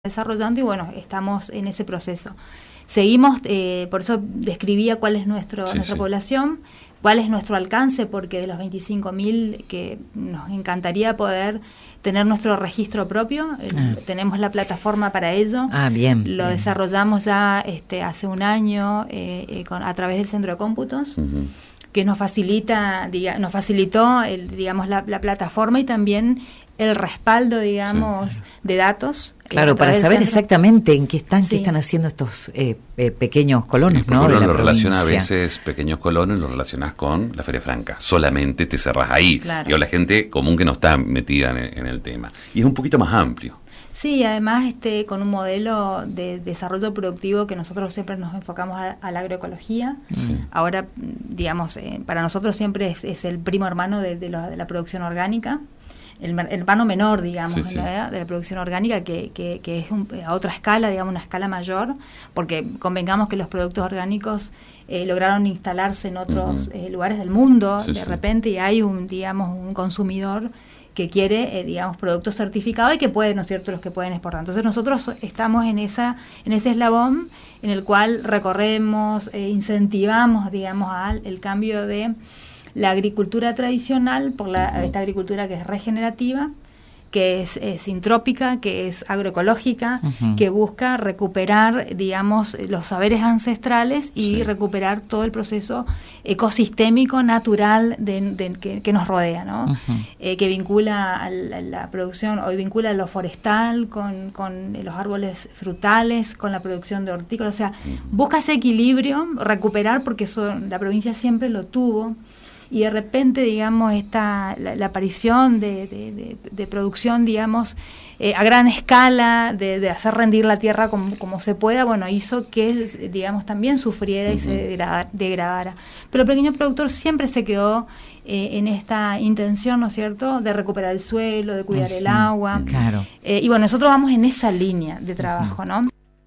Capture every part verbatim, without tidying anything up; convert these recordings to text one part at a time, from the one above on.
desarrollando y bueno, estamos en ese proceso. Seguimos, eh, por eso describía cuál es nuestro, sí, nuestra sí. población, cuál es nuestro alcance, porque de los veinticinco mil que nos encantaría poder tener nuestro registro propio, ah. tenemos la plataforma para ello. Ah, bien. Lo bien. desarrollamos ya este, hace un año eh, eh, con, a través del Centro de Cómputos. Uh-huh. que nos facilita, diga, nos facilitó el, digamos la, la plataforma y también el respaldo, digamos, sí. de datos. Claro, para saber centro. exactamente en qué están, sí. qué están haciendo estos eh, eh, pequeños colonos, sí, ¿no? Uno de la lo provincia. relaciona a veces, pequeños colonos, lo relacionás con la Feria Franca. Solamente te cerrás ahí. Claro. Y o la gente común que no está metida en, en el tema. Y es un poquito más amplio. Sí, además este con un modelo de desarrollo productivo que nosotros siempre nos enfocamos a, a la agroecología. Sí. Ahora, digamos, eh, para nosotros siempre es, es el primo hermano de, de, la, de la producción orgánica, el, el hermano menor, digamos, sí, sí. ¿no? de la producción orgánica, que, que, que es un, a otra escala, digamos, una escala mayor, porque convengamos que los productos orgánicos eh, lograron instalarse en otros uh-huh. eh, lugares del mundo, sí, de sí. repente, y hay un, digamos, un consumidor que quiere, eh, digamos, productos certificados y que puede, ¿no es cierto?, los que pueden exportar. Entonces nosotros estamos en esa en ese eslabón en el cual recorremos, eh, incentivamos, digamos, al el cambio de la agricultura tradicional por la uh-huh. esta agricultura que es regenerativa, que es, es sintrópica, que es agroecológica, uh-huh. que busca recuperar, digamos, los saberes ancestrales y sí. recuperar todo el proceso ecosistémico natural de, de, que, que nos rodea, ¿no? Uh-huh. Eh, que vincula a la, a la producción, hoy vincula lo forestal con, con los árboles frutales, con la producción de hortícolas, o sea, uh-huh. busca ese equilibrio, recuperar, porque eso la provincia siempre lo tuvo. Y de repente, digamos, esta la, la aparición de, de, de, de producción, digamos, eh, a gran escala, de, de hacer rendir la tierra como, como se pueda, bueno, hizo que, digamos, también sufriera uh-huh. y se degrada, degradara. Pero el pequeño productor siempre se quedó eh, en esta intención, ¿no es cierto?, de recuperar el suelo, de cuidar uh-huh. el agua. Claro. Eh, y bueno, nosotros vamos en esa línea de trabajo, uh-huh. ¿no?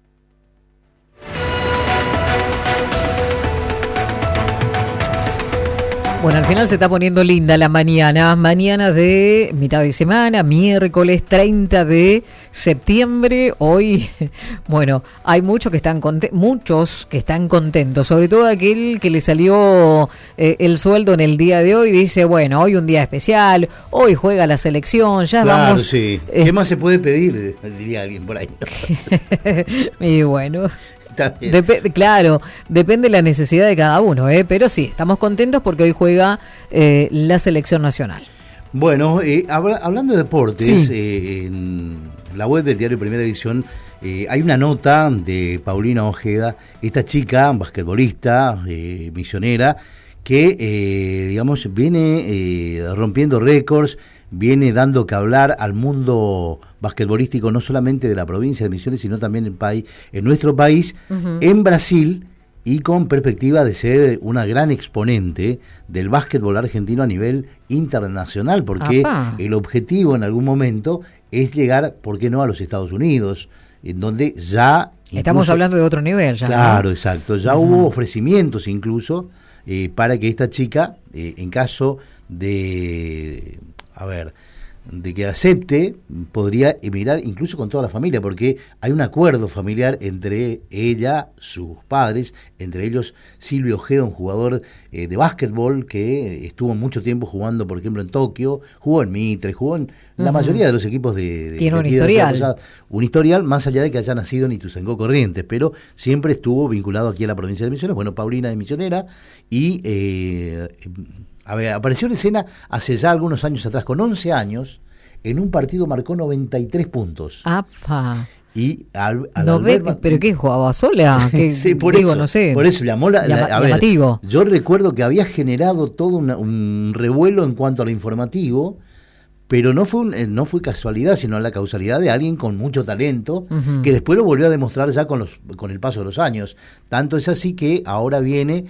Bueno, al final se está poniendo linda la mañana, mañana de mitad de semana, miércoles treinta de septiembre. Hoy, bueno, hay muchos que están conte- muchos que están contentos, sobre todo aquel que le salió eh, el sueldo en el día de hoy, dice, bueno, hoy un día especial, hoy juega la selección, ya claro, vamos. Sí. Eh, ¿Qué más se puede pedir? Diría alguien por ahí. Y bueno, Dep- claro, depende de la necesidad de cada uno, ¿eh? Pero sí, estamos contentos porque hoy juega eh, la selección nacional. Bueno, eh, habla- hablando de deportes, sí. eh, en la web del diario Primera Edición eh, hay una nota de Paulina Ojeda, esta chica, basquetbolista, eh, misionera, que, eh, digamos, viene eh, rompiendo récords, viene dando que hablar al mundo basquetbolístico, no solamente de la provincia de Misiones, sino también en, país, en nuestro país, uh-huh. en Brasil, y con perspectiva de ser una gran exponente del básquetbol argentino a nivel internacional, porque Apá. el objetivo en algún momento es llegar, ¿por qué no?, a los Estados Unidos, en donde ya... Incluso, estamos hablando de otro nivel ya. Claro, ¿no? exacto. Ya uh-huh. hubo ofrecimientos incluso eh, para que esta chica, eh, en caso de... a ver, de que acepte, podría emigrar incluso con toda la familia, porque hay un acuerdo familiar entre ella, sus padres, entre ellos Silvio Ojeda, un jugador eh, de básquetbol que estuvo mucho tiempo jugando, por ejemplo, en Tokio, jugó en Mitre, jugó en la uh-huh. mayoría de los equipos de... de Tiene de un historial. De un historial, más allá de que haya nacido en Ituzaingó, Corrientes, pero siempre estuvo vinculado aquí a la provincia de Misiones. Bueno, Paulina es misionera y... Eh, A ver, apareció en escena hace ya algunos años atrás, con once años, en un partido marcó noventa y tres puntos. ¡Apa! Y al, al no ve, ¿pero qué? ¿Jugaba sola? ¿Qué, sí, por digo, eso, no sé. por eso llamó la... la a llamativo. Ver, yo recuerdo que había generado todo una, un revuelo en cuanto a lo informativo, pero no fue un, no fue casualidad, sino la causalidad de alguien con mucho talento, uh-huh. que después lo volvió a demostrar ya con los con el paso de los años. Tanto es así que ahora viene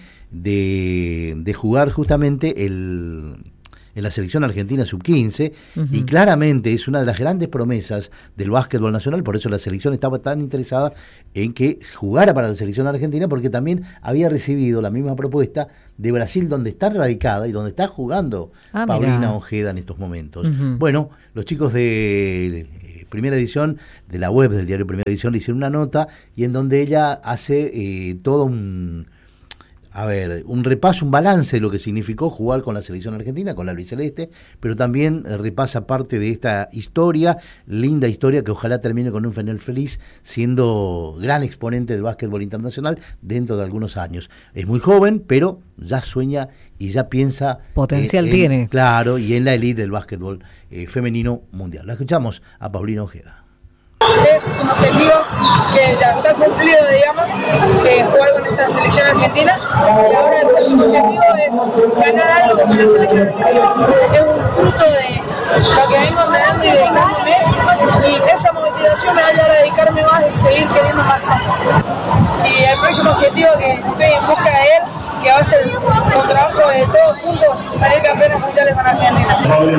de, de jugar justamente el, en la selección argentina sub quince, uh-huh. y claramente es una de las grandes promesas del básquetbol nacional, por eso la selección estaba tan interesada en que jugara para la selección argentina, porque también había recibido la misma propuesta de Brasil, donde está radicada y donde está jugando ah, Paulina Ojeda en estos momentos. Uh-huh. Bueno, los chicos de Primera Edición, de la web del diario Primera Edición, le hicieron una nota y en donde ella hace eh, todo un... A ver, un repaso, un balance de lo que significó jugar con la selección argentina, con la albiceleste, pero también eh, repasa parte de esta historia, linda historia que ojalá termine con un final feliz, siendo gran exponente del básquetbol internacional dentro de algunos años. Es muy joven, pero ya sueña y ya piensa... Potencial eh, tiene. En, claro, y en la elite del básquetbol eh, femenino mundial. La escuchamos a Paulina Ojeda. Es un objetivo que ya está cumplido, digamos, eh, jugar con esta selección argentina, y ahora el próximo objetivo es ganar algo con la selección argentina. Es un fruto de lo que vengo entrenando y dedicándome, y esa motivación me va a llevar a dedicarme más y seguir queriendo más cosas. Y el próximo objetivo que estoy en busca de él, que va a ser con trabajo de todos juntos, salir campeones mundiales con Argentina.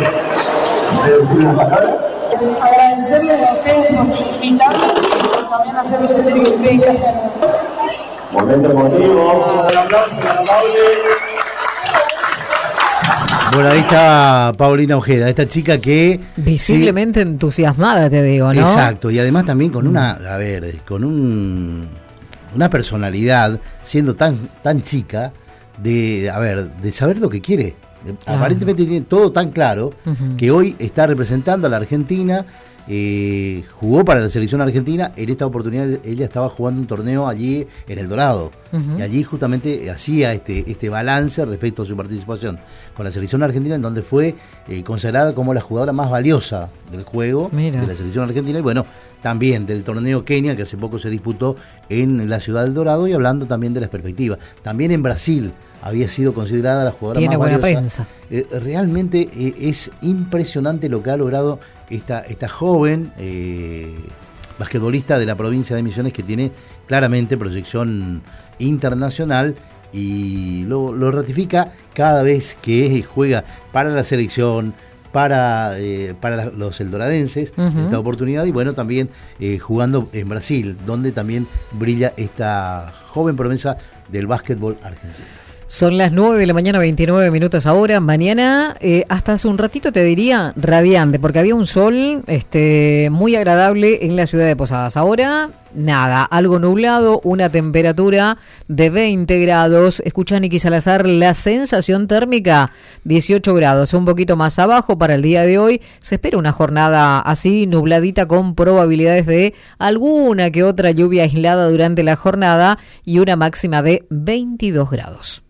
Agradecerles a ustedes por invitarme y por también hacerles sentir que ustedes que hacen. Momento emotivo. Bueno, ahí está Paulina Ojeda, esta chica que... Visiblemente sí, entusiasmada, te digo, ¿no? Exacto, y además también con una, a ver, con un, una personalidad, siendo tan, tan chica, de, a ver, de saber lo que quiere. Claro. Aparentemente tiene todo tan claro uh-huh. que hoy está representando a la Argentina, eh, jugó para la selección argentina. En esta oportunidad ella estaba jugando un torneo allí en El Dorado uh-huh. y allí justamente hacía este, este balance respecto a su participación con la selección argentina, en donde fue eh, consagrada como la jugadora más valiosa del juego. Mira. De la selección argentina, y bueno, también del torneo Kenia que hace poco se disputó en la ciudad del Dorado, y hablando también de las perspectivas. También en Brasil había sido considerada la jugadora Tiene más buena valiosa. prensa. Eh, realmente eh, es impresionante lo que ha logrado esta, esta joven eh, basquetbolista de la provincia de Misiones, que tiene claramente proyección internacional, y lo, lo ratifica cada vez que juega para la selección, para, eh, para los eldoradenses, uh-huh. esta oportunidad, y bueno, también eh, jugando en Brasil, donde también brilla esta joven promesa del básquetbol argentino. Son las nueve de la mañana, veintinueve minutos ahora. Mañana, eh, hasta hace un ratito te diría radiante, porque había un sol este, muy agradable en la ciudad de Posadas. Ahora, nada, algo nublado, una temperatura de veinte grados. Escucha, Niki Salazar, la sensación térmica, dieciocho grados, un poquito más abajo para el día de hoy. Se espera una jornada así, nubladita, con probabilidades de alguna que otra lluvia aislada durante la jornada, y una máxima de veintidós grados.